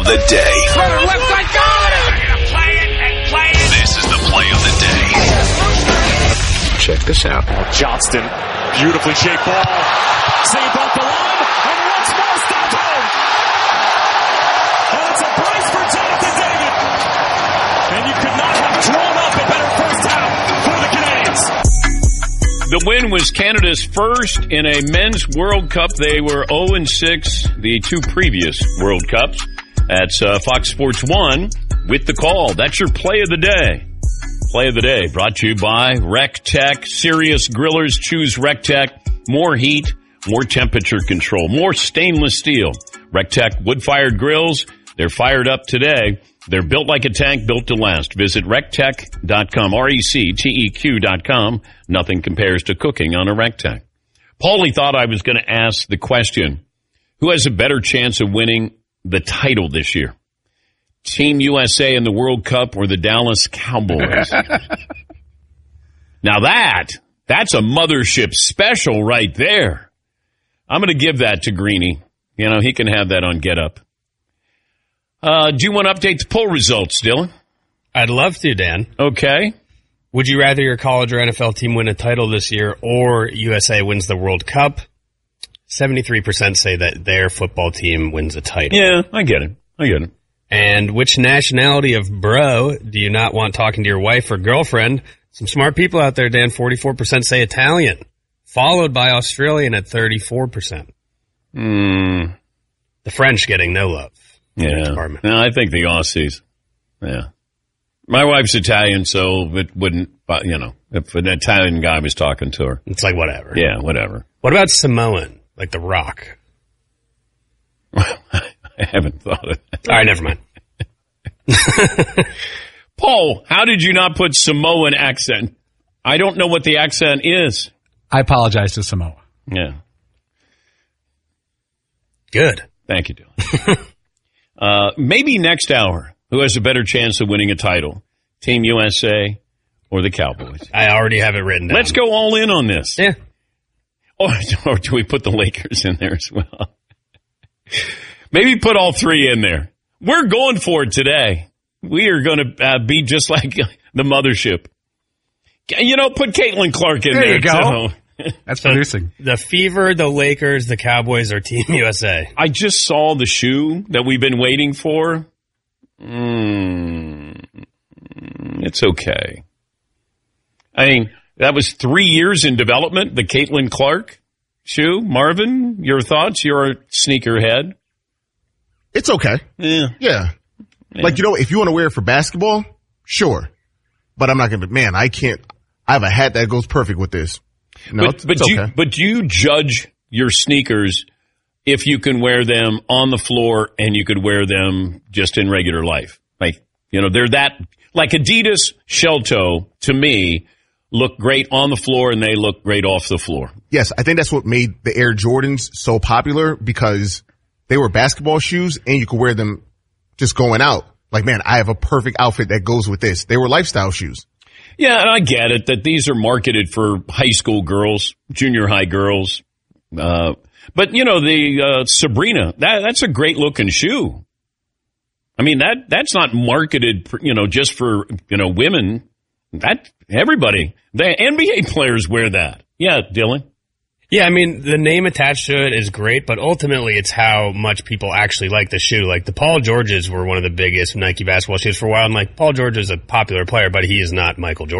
of the day. Runner left side, got it! They're going to play it and play it. This is the play of the day. Check this out. Johnston, beautifully shaped ball. Saved off the line, and once more stopped home. And it's a brace for Jonathan David. And you could not have drawn up a better first half for the Canadians. The win was Canada's first in a men's World Cup. They were 0-6 the two previous World Cups. That's Fox Sports 1 with the call. That's your play of the day. Play of the day brought to you by RecTech. Serious grillers choose RecTech. More heat, more temperature control, more stainless steel. RecTech wood-fired grills. They're fired up today. They're built like a tank, built to last. Visit rectech.com, RecTeq.com. Nothing compares to cooking on a RecTech. Paulie thought I was going to ask the question, who has a better chance of winning the title this year? Team USA in the World Cup or the Dallas Cowboys? Now that's a mothership special right there. I'm going to give that to Greeny. You know, he can have that on Get Up. Do you want to update the poll results, Dylan? I'd love to, Dan. Okay. Would you rather your college or NFL team win a title this year or USA wins the World Cup? 73% say that their football team wins a title. Yeah, I get it. And which nationality of bro do you not want talking to your wife or girlfriend? Some smart people out there, Dan. 44% say Italian, followed by Australian at 34%. The French getting no love. Yeah. No, I think the Aussies. Yeah. My wife's Italian, so it wouldn't, if an Italian guy was talking to her. It's like whatever. Yeah, whatever. What about Samoan, like The Rock? I haven't thought of that. All right, never mind. Paul, how did you not put Samoan accent? I don't know what the accent is. I apologize to Samoa. Yeah. Good. Thank you, Dylan. Maybe next hour, who has a better chance of winning a title? Team USA or the Cowboys? I already have it written down. Let's go all in on this. Yeah. Or do we put the Lakers in there as well? Maybe put all three in there. We're going for it today. We are going to be just like the mothership. Put Caitlin Clark in there. There you go. Too. That's producing. The Fever, the Lakers, the Cowboys are Team USA. I just saw the shoe that we've been waiting for. It's okay. I mean, that was 3 years in development, the Caitlin Clark shoe. Marvin, your thoughts? You're a sneakerhead. It's okay. Yeah. Like, if you want to wear it for basketball, sure. But I'm not going to, I can't. I have a hat that goes perfect with this. No, it's okay. But do you judge your sneakers if you can wear them on the floor and you could wear them just in regular life? Like, they're that, like Adidas Shell Toe, to me, look great on the floor and they look great off the floor. Yes, I think that's what made the Air Jordans so popular, because they were basketball shoes and you could wear them just going out. Like, I have a perfect outfit that goes with this. They were lifestyle shoes. Yeah, and I get it that these are marketed for high school girls, junior high girls. But, the Sabrina, that's a great looking shoe. I mean, that's not marketed, just for, women. That everybody, the NBA players wear that. Yeah, Dylan. Yeah, I mean, the name attached to it is great, but ultimately it's how much people actually like the shoe. Like, the Paul Georges were one of the biggest Nike basketball shoes for a while, and Paul George is a popular player, but he is not Michael Jordan.